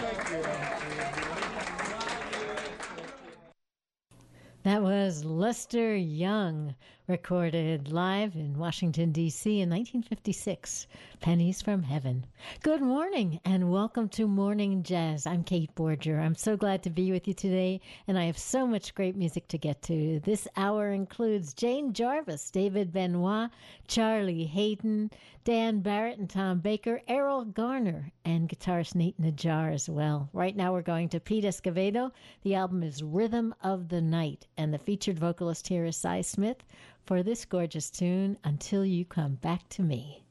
That was Lester Young, recorded live in Washington, D.C. in 1956. Pennies from Heaven. Good morning and welcome to Morning Jazz. I'm Kate Borger. I'm so glad to be with you today, and I have so much great music to get to. This hour includes Jane Jarvis, David Benoit, Charlie Hayden, Dan Barrett and Tom Baker, Errol Garner, and guitarist Nate Najjar as well. Right now we're going to Pete Escovedo. The album is Rhythm of the Night, and the featured vocalist here is Cy Smith for this gorgeous tune, Until You Come Back to Me.